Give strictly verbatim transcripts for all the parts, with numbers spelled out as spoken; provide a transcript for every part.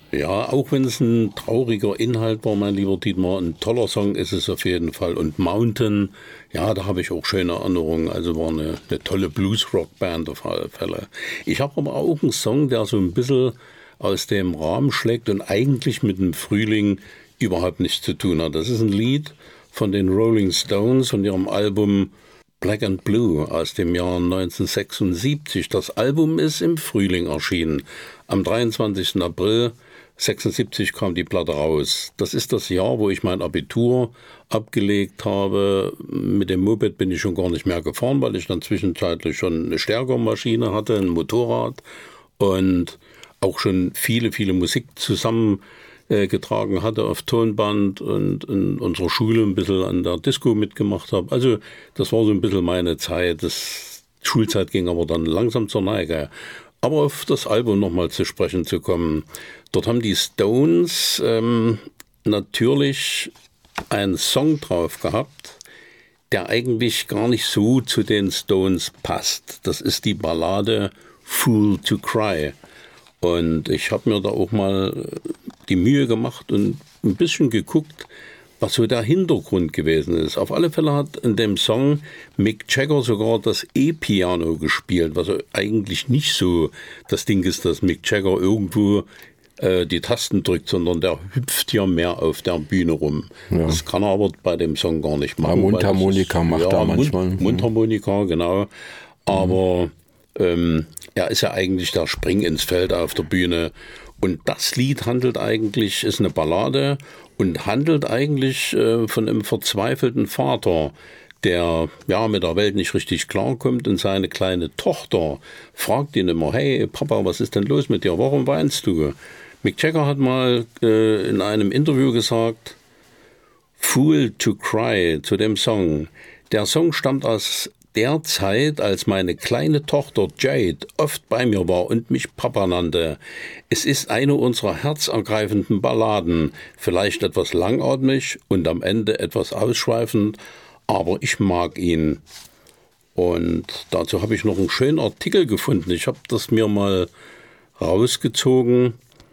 Ja, auch wenn es ein trauriger Inhalt war, mein lieber Dietmar, ein toller Song ist es auf jeden Fall. Und Mountain, ja, da habe ich auch schöne Erinnerungen. Also war eine, eine tolle Blues-Rock-Band auf alle Fälle. Ich habe aber auch einen Song, der so ein bisschen aus dem Rahmen schlägt und eigentlich mit dem Frühling überhaupt nichts zu tun hat. Das ist ein Lied von den Rolling Stones und ihrem Album Black and Blue aus dem Jahr neunzehnhundertsechsundsiebzig. Das Album ist im Frühling erschienen. Am dreiundzwanzigsten April sechsundsiebzig kam die Platte raus. Das ist das Jahr, wo ich mein Abitur abgelegt habe. Mit dem Moped bin ich schon gar nicht mehr gefahren, weil ich dann zwischenzeitlich schon eine Stärkermaschine hatte, ein Motorrad und auch schon viele, viele Musik zusammengetragen hatte auf Tonband und in unserer Schule ein bisschen an der Disco mitgemacht habe. Also das war so ein bisschen meine Zeit. Das Schulzeit ging aber dann langsam zur Neige. Aber auf das Album nochmal zu sprechen zu kommen. Dort haben die Stones ähm, natürlich einen Song drauf gehabt, der eigentlich gar nicht so zu den Stones passt. Das ist die Ballade Fool to Cry. Und ich habe mir da auch mal die Mühe gemacht und ein bisschen geguckt, was so der Hintergrund gewesen ist. Auf alle Fälle hat in dem Song Mick Jagger sogar das E-Piano gespielt, was eigentlich nicht so das Ding ist, dass Mick Jagger irgendwo äh, die Tasten drückt, sondern der hüpft ja mehr auf der Bühne rum. Ja. Das kann er aber bei dem Song gar nicht machen. Ja, Mundharmonika macht ja, er manchmal. Mund, Mundharmonika, genau. Aber mhm. ähm, er ist ja eigentlich der Spring ins Feld auf der Bühne. Und das Lied handelt eigentlich, ist eine Ballade und handelt eigentlich äh, von einem verzweifelten Vater, der ja mit der Welt nicht richtig klarkommt und seine kleine Tochter fragt ihn immer, hey Papa, was ist denn los mit dir, warum weinst du? Mick Jagger hat mal äh, in einem Interview gesagt, Fool to Cry zu dem Song. Der Song stammt aus der Zeit, als meine kleine Tochter Jade oft bei mir war und mich Papa nannte. Es ist eine unserer herzergreifenden Balladen, vielleicht etwas langatmig und am Ende etwas ausschweifend, aber ich mag ihn. Und dazu habe ich noch einen schönen Artikel gefunden. Ich habe das mir mal rausgezogen,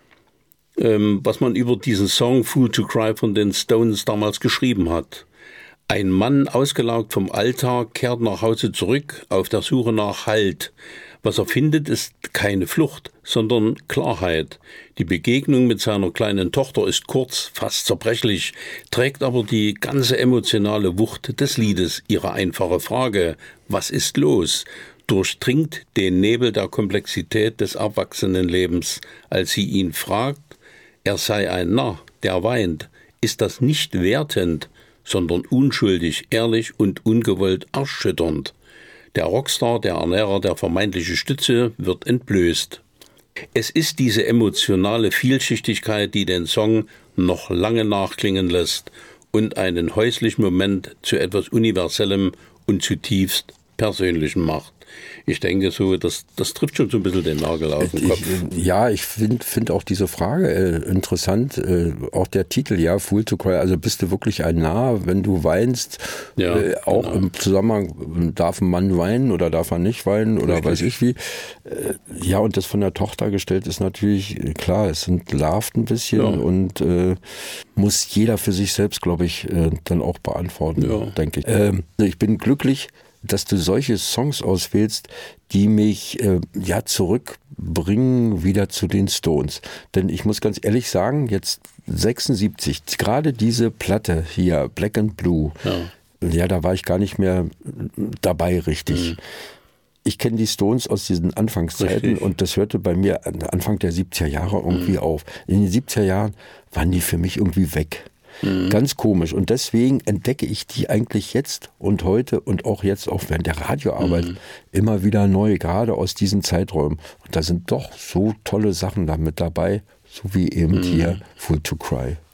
ähm, was man über diesen Song Fool to Cry von den Stones damals geschrieben hat. Ein Mann, ausgelaugt vom Alltag, kehrt nach Hause zurück, auf der Suche nach Halt. Was er findet, ist keine Flucht, sondern Klarheit. Die Begegnung mit seiner kleinen Tochter ist kurz, fast zerbrechlich, trägt aber die ganze emotionale Wucht des Liedes. Ihre einfache Frage, was ist los, durchdringt den Nebel der Komplexität des Erwachsenenlebens. Als sie ihn fragt, er sei ein Narr, der weint, ist das nicht wertend, sondern unschuldig, ehrlich und ungewollt erschütternd. Der Rockstar, der Ernährer, der vermeintliche Stütze wird entblößt. Es ist diese emotionale Vielschichtigkeit, die den Song noch lange nachklingen lässt und einen häuslichen Moment zu etwas Universellem und zutiefst Persönlichem macht. Ich denke so, das, das trifft schon so ein bisschen den Nagel auf den Kopf. Ich, ja, ich finde find auch diese Frage äh, interessant, äh, auch der Titel, ja, Fool to Cry, also bist du wirklich ein Narr, wenn du weinst, ja, äh, auch genau. Im Zusammenhang, darf ein Mann weinen oder darf er nicht weinen oder Richtig. Weiß ich wie. Äh, ja, und das von der Tochter gestellt ist natürlich, klar, es entlarvt ein bisschen ja. und äh, muss jeder für sich selbst, glaube ich, äh, dann auch beantworten, ja. denke ich. Äh, ich bin glücklich, dass du solche Songs auswählst, die mich äh, ja zurückbringen wieder zu den Stones. Denn ich muss ganz ehrlich sagen, jetzt sechsundsiebzig, gerade diese Platte hier, Black and Blue, ja, ja da war ich gar nicht mehr dabei richtig. Mhm. Ich kenne die Stones aus diesen Anfangszeiten richtig. Und das hörte bei mir Anfang der siebziger Jahre irgendwie mhm. auf. In den siebziger Jahren waren die für mich irgendwie weg. Mhm. Ganz komisch. Und deswegen entdecke ich die eigentlich jetzt und heute und auch jetzt, auch während der Radioarbeit, mhm. immer wieder neu, gerade aus diesen Zeiträumen. Und da sind doch so tolle Sachen da mit dabei, so wie eben mhm. hier Fool to Cry.